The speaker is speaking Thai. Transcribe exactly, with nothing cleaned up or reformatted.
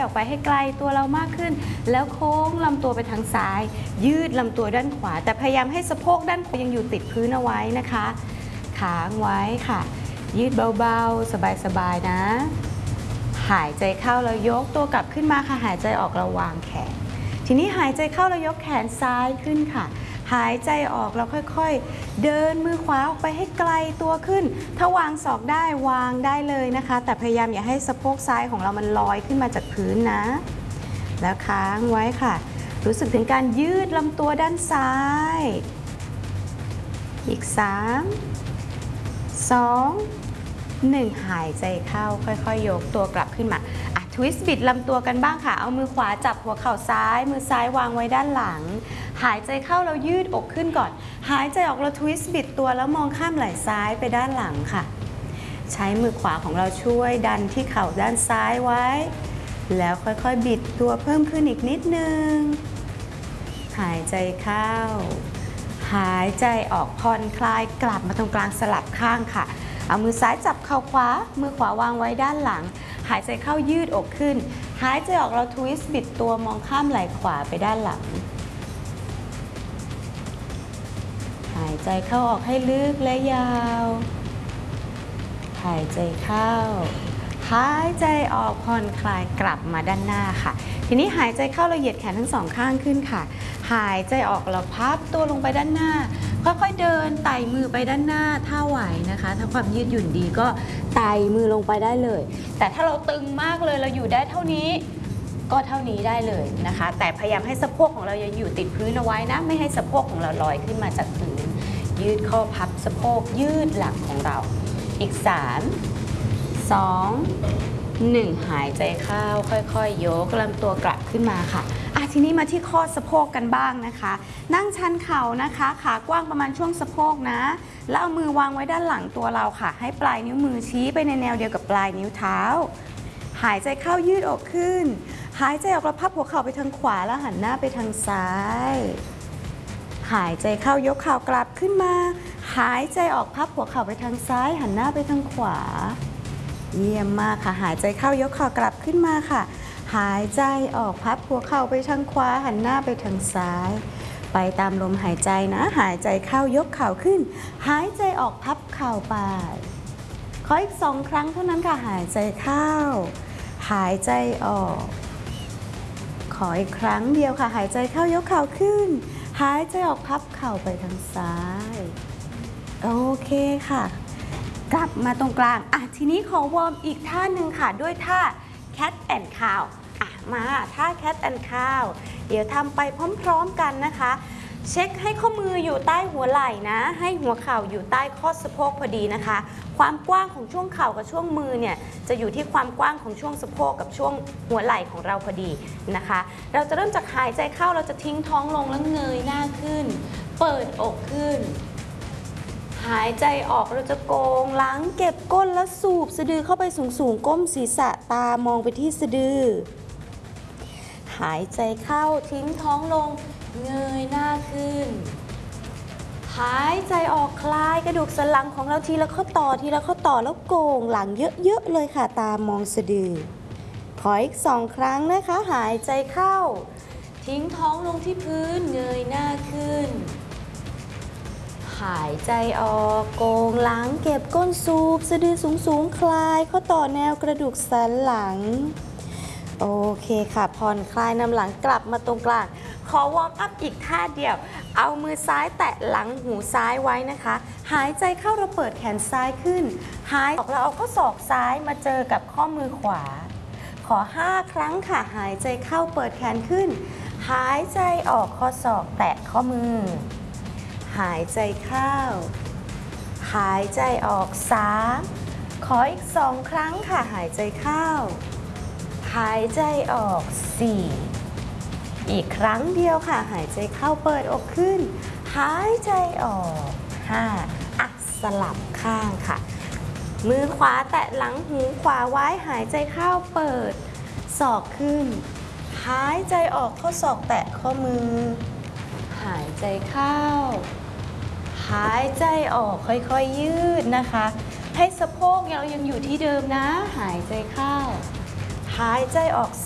อกไปให้ไกลตัวเรามากขึ้นแล้วโค้งลำตัวไปทางซ้ายยืดลำตัวด้านขวาแต่พยายามให้สะโพกด้านขวายังอยู่ติดพื้นเอาไว้นะคะค้างไว้ค่ะยืดเบาๆสบายๆนะหายใจเข้าแล้วยกตัวกลับขึ้นมาค่ะหายใจออกระวางแขนทีนี้หายใจเข้าแล้วยกแขนซ้ายขึ้นค่ะหายใจออกแล้วค่อยๆเดินมือขวาออกไปให้ไกลตัวขึ้นถ้าวางศอกได้วางได้เลยนะคะแต่พยายามอย่าให้สะโพกซ้ายของเรามันลอยขึ้นมาจากพื้นนะแล้วค้างไว้ค่ะรู้สึกถึงการยืดลำตัวด้านซ้ายอีกสามสองหนึ่งหายใจเข้าค่อยๆยกตัวกลับขึ้นมาอ่ะทวิสต์บิดลำตัวกันบ้างค่ะเอามือขวาจับหัวเข่าซ้ายมือซ้ายวางไว้ด้านหลังหายใจเข้าเรายืดอกขึ้นก่อนหายใจออกเราทวิสต์บิดตัวแล้วมองข้ามไหล่ซ้ายไปด้านหลังค่ะใช้มือขวาของเราช่วยดันที่เข่าด้านซ้ายไว้แล้วค่อยๆบิดตัวเพิ่มขึ้นอีกนิดนึงหายใจเข้าหายใจออกผ่อนคลายกลับมาตรงกลางสลับข้างค่ะเอามือซ้ายจับเข่าขวามือขวาวางไว้ด้านหลังหายใจเข้ายืดอกขึ้นหายใจออกเราทวิสต์บิดตัวมองข้ามไหล่ขวาไปด้านหลังหายใจเข้าออกให้ลึกและยาวหายใจเข้าหายใจออกผ่อนคลายกลับมาด้านหน้าค่ะทีนี้หายใจเข้าเราเหยียดแขนทั้งสองข้างขึ้นค่ะหายใจออกเราพับตัวลงไปด้านหน้าค่อยๆเดินไต่มือไปด้านหน้าถ้าไหวนะคะถ้าความยืดหยุ่นดีก็ไต่มือลงไปได้เลยแต่ถ้าเราตึงมากเลยเราอยู่ได้เท่านี้ก็เท่านี้ได้เลยนะคะแต่พยายามให้สะโพกของเรายังอยู่ติดพื้นเอาไว้นะไม่ให้สะโพกของเราลอยขึ้นมาจากพื้นยืดข้อพับสะโพกยืดหลังของเราอีกสามสองหนึ่งหายใจเข้าค่อยๆยกลำตัวกลับขึ้นมาค่ะอ่ะทีนี้มาที่ข้อสะโพกกันบ้างนะคะนั่งชันเข่านะคะขากว้างประมาณช่วงสะโพกนะแล้วเอามือวางไว้ด้านหลังตัวเราค่ะให้ปลายนิ้วมือชี้ไปในแนวเดียวกับปลายนิ้วเท้าหายใจเข้ายืดอกขึ้นหายใจออกแล้วพับหัวเข่าไปทางขวาแล้วหันหน้าไปทางซ้ายหายใจเข้ายกเข่ากลับขึ้นมาหายใจออกพับหัวเข่าไปทางซ้ายหันหน้าไปทางขวาเยี่ยมมากค่ะหายใจเข้ายกเข่ากลับขึ้นมาค่ะหายใจออกพับหัวเข่าไปทางขวาหันหน้าไปทางซ้ายไปตามลมหายใจนะหายใจเข้ายกเข่าขึ้นหายใจออกพับเข่าไปขออีกสองครั้งเท่านั้นค่ะหายใจเข้าหายใจออกขออีกครั้งเดียวค่ะหายใจเข้ายกเข่าขึ้นหายใจออกพับเข่าไปทางซ้ายโอเคค่ะกลับมาตรงกลางอ่ะทีนี้ขอวอร์มอีกท่าหนึ่งค่ะด้วยท่า cat and cow อ่ะมาท่า cat and cow เดี๋ยวทำไปพร้อมๆกันนะคะเช็คให้ข้อมืออยู่ใต้หัวไหล่นะให้หัวเข่าอยู่ใต้ข้อสะโพกพอดีนะคะความกว้างของช่วงเข่ากับช่วงมือเนี่ยจะอยู่ที่ความกว้างของช่วงสะโพกกับช่วงหัวไหล่ของเราพอดีนะคะเราจะเริ่มจากหายใจเข้าเราจะทิ้งท้องลงแล้วเงยหน้าขึ้นเปิดอกขึ้นหายใจออกเราจะโกงหลังเก็บก้นแล้วสูบสะดือเข้าไปสูงๆก้มศีรษะตามองไปที่สะดือหายใจเข้าทิ้งท้องลงเงยหน้าขึ้นหายใจออกคลายกระดูกสันหลังของเราทีละข้อต่อทีละข้อต่อแล้วโกงหลังเยอะๆเลยค่ะตามองสะดือขออีกสองครั้งนะคะหายใจเข้าทิ้งท้องลงที่พื้นเงยหน้าขึ้นหายใจออกโกงหลังเก็บก้นสูบสะดือสูงๆคลายข้อต่อแนวกระดูกสันหลังโอเคค่ะผ่อนคลายนำหลังกลับมาตรงกลางขอวอร์มอัพอีกท่าเดียวเอามือซ้ายแตะหลังหูซ้ายไว้นะคะหายใจเข้าเราเปิดแขนซ้ายขึ้นหายออกเราเอาข้อศอกซ้ายมาเจอกับข้อมือขวาขอห้าครั้งค่ะหายใจเข้าเปิดแขนขึ้นหายใจออกข้อศอกแตะข้อมือหายใจเข้าหายใจออกสามขออีกสองครั้งค่ะหายใจเข้าหายใจออกสี่อีกครั้งเดียวค่ะหายใจเข้าเปิดอกขึ้นหายใจออกห้าอ่ะสลับข้างค่ะมือขวาแตะหลังหูขวาไว้หายใจเข้าเปิดศอกขึ้นหายใจออกข้อศอกแตะข้อมือหายใจเข้าหายใจออกค่อยๆยืดนะคะให้สะโพกเรายังอยู่ที่เดิมนะหายใจเข้าหายใจออก